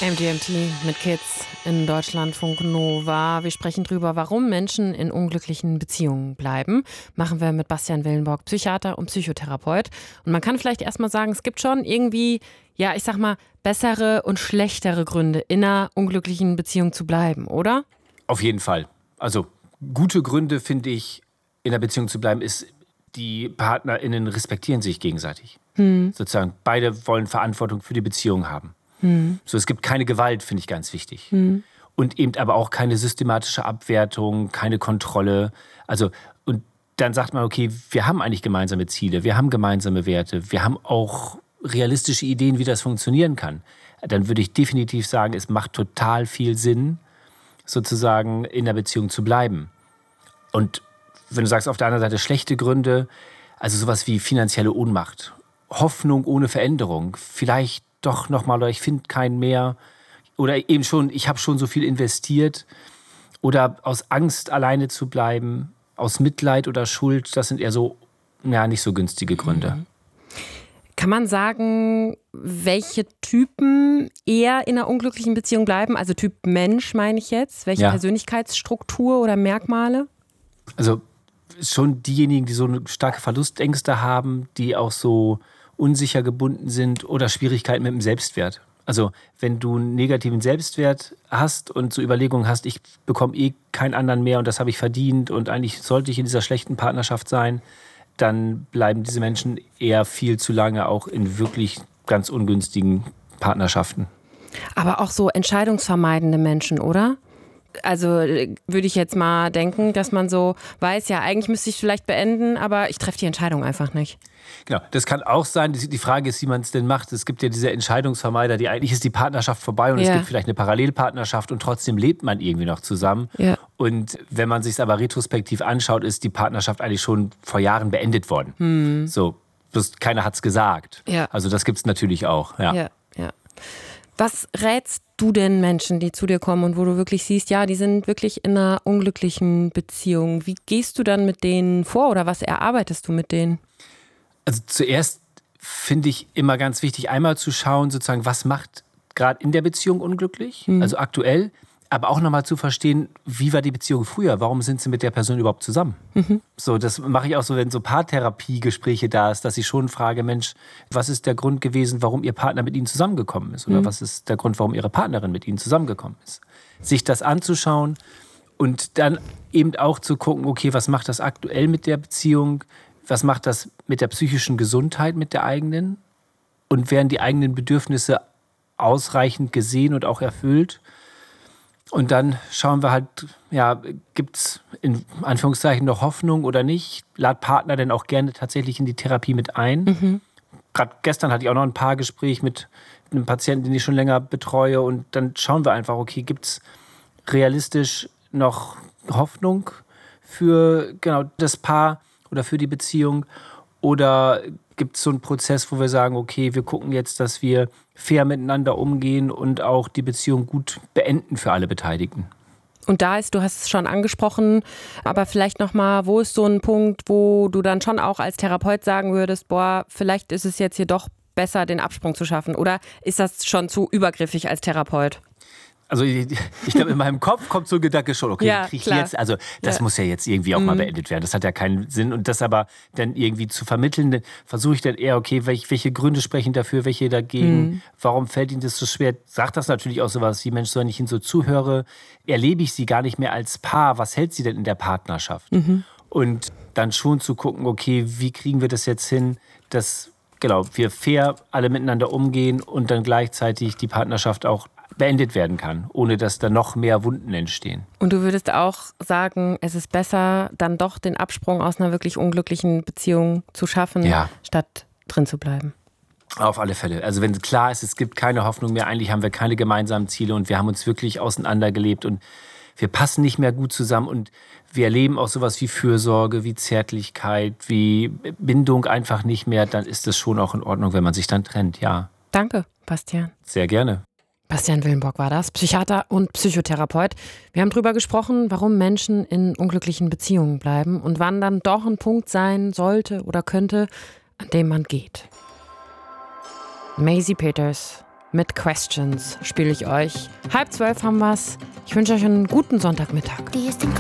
MGMT mit Kids in Deutschlandfunk Nova. Wir sprechen drüber, warum Menschen in unglücklichen Beziehungen bleiben. Machen wir mit Bastian Willenborg, Psychiater und Psychotherapeut. Und man kann vielleicht erstmal sagen, es gibt schon irgendwie, ja, ich sag mal, bessere und schlechtere Gründe, in einer unglücklichen Beziehung zu bleiben, oder? Auf jeden Fall. Also gute Gründe, finde ich, in der Beziehung zu bleiben, ist, die PartnerInnen respektieren sich gegenseitig. Sozusagen, beide wollen Verantwortung für die Beziehung haben. So, es gibt keine Gewalt, finde ich ganz wichtig. Und eben aber auch keine systematische Abwertung, keine Kontrolle. Also, und dann sagt man, okay, wir haben eigentlich gemeinsame Ziele, wir haben gemeinsame Werte, wir haben auch realistische Ideen, wie das funktionieren kann. Dann würde ich definitiv sagen, es macht total viel Sinn, sozusagen in der Beziehung zu bleiben. Und wenn du sagst, auf der anderen Seite schlechte Gründe, also sowas wie finanzielle Ohnmacht, Hoffnung ohne Veränderung, vielleicht doch nochmal, oder ich finde keinen mehr, oder eben schon, ich habe schon so viel investiert, oder aus Angst alleine zu bleiben, aus Mitleid oder Schuld, das sind eher so, ja, nicht so günstige Gründe. Kann man sagen, welche Typen eher in einer unglücklichen Beziehung bleiben? Also Typ Mensch meine ich jetzt. Welche Persönlichkeitsstruktur oder Merkmale? Also schon diejenigen, die so eine starke Verlustängste haben, die auch so unsicher gebunden sind oder Schwierigkeiten mit dem Selbstwert. Also wenn du einen negativen Selbstwert hast und so Überlegungen hast, ich bekomme keinen anderen mehr und das habe ich verdient und eigentlich sollte ich in dieser schlechten Partnerschaft sein, dann bleiben diese Menschen eher viel zu lange auch in wirklich ganz ungünstigen Partnerschaften. Aber auch so entscheidungsvermeidende Menschen, oder? Also würde ich jetzt mal denken, dass man so weiß, ja, eigentlich müsste ich es vielleicht beenden, aber ich treffe die Entscheidung einfach nicht. Genau, das kann auch sein. Die Frage ist, wie man es denn macht. Es gibt ja diese Entscheidungsvermeider, die eigentlich ist die Partnerschaft vorbei und es gibt vielleicht eine Parallelpartnerschaft und trotzdem lebt man irgendwie noch zusammen. Ja. Und wenn man sich es aber retrospektiv anschaut, ist die Partnerschaft eigentlich schon vor Jahren beendet worden. So, bloß keiner hat es gesagt. Ja. Also das gibt es natürlich auch. Ja. Was rätst du denn Menschen, die zu dir kommen und wo du wirklich siehst, ja, die sind wirklich in einer unglücklichen Beziehung? Wie gehst du dann mit denen vor oder was erarbeitest du mit denen? Also zuerst finde ich immer ganz wichtig, einmal zu schauen, sozusagen, was macht gerade in der Beziehung unglücklich, also aktuell, aber auch nochmal zu verstehen, wie war die Beziehung früher, warum sind sie mit der Person überhaupt zusammen? So, das mache ich auch so, wenn so Paartherapiegespräche da ist, dass ich schon frage, Mensch, was ist der Grund gewesen, warum Ihr Partner mit Ihnen zusammengekommen ist? Oder was ist der Grund, warum Ihre Partnerin mit Ihnen zusammengekommen ist? Sich das anzuschauen und dann eben auch zu gucken, okay, was macht das aktuell mit der Beziehung? Was macht das mit der psychischen Gesundheit, mit der eigenen? Und werden die eigenen Bedürfnisse ausreichend gesehen und auch erfüllt? Und dann schauen wir halt, ja, gibt es in Anführungszeichen noch Hoffnung oder nicht? Lad Partner denn auch gerne tatsächlich in die Therapie mit ein? Gerade gestern hatte ich auch noch ein Paargespräch mit einem Patienten, den ich schon länger betreue. Und dann schauen wir einfach, okay, gibt es realistisch noch Hoffnung für genau das Paar oder für die Beziehung? Oder gibt es so einen Prozess, wo wir sagen, okay, wir gucken jetzt, dass wir fair miteinander umgehen und auch die Beziehung gut beenden für alle Beteiligten? Und da ist, du hast es schon angesprochen, aber vielleicht nochmal, wo ist so ein Punkt, wo du dann schon auch als Therapeut sagen würdest, boah, vielleicht ist es jetzt hier doch besser, den Absprung zu schaffen? Oder ist das schon zu übergriffig als Therapeut? Also ich glaube, in meinem Kopf kommt so ein Gedanke schon, okay, ja, krieg ich jetzt, also das muss ja jetzt irgendwie auch mal beendet werden. Das hat ja keinen Sinn. Und das aber dann irgendwie zu vermitteln, versuche ich dann eher, okay, welche Gründe sprechen dafür, welche dagegen, warum fällt Ihnen das so schwer? Sagt das natürlich auch sowas wie, Mensch, so wenn ich Ihnen so zuhöre, erlebe ich Sie gar nicht mehr als Paar. Was hält Sie denn in der Partnerschaft? Und dann schon zu gucken, okay, wie kriegen wir das jetzt hin, dass wir fair alle miteinander umgehen und dann gleichzeitig die Partnerschaft auch beendet werden kann, ohne dass da noch mehr Wunden entstehen. Und du würdest auch sagen, es ist besser, dann doch den Absprung aus einer wirklich unglücklichen Beziehung zu schaffen, statt drin zu bleiben? Auf alle Fälle. Also wenn klar ist, es gibt keine Hoffnung mehr, eigentlich haben wir keine gemeinsamen Ziele und wir haben uns wirklich auseinandergelebt und wir passen nicht mehr gut zusammen und wir erleben auch sowas wie Fürsorge, wie Zärtlichkeit, wie Bindung einfach nicht mehr, dann ist es schon auch in Ordnung, wenn man sich dann trennt, ja. Danke, Bastian. Sehr gerne. Bastian Willenborg war das, Psychiater und Psychotherapeut. Wir haben darüber gesprochen, warum Menschen in unglücklichen Beziehungen bleiben und wann dann doch ein Punkt sein sollte oder könnte, an dem man geht. Maisie Peters mit Questions spiele ich euch. 11:30 haben wir's. Ich wünsche euch einen guten Sonntagmittag. Die ist im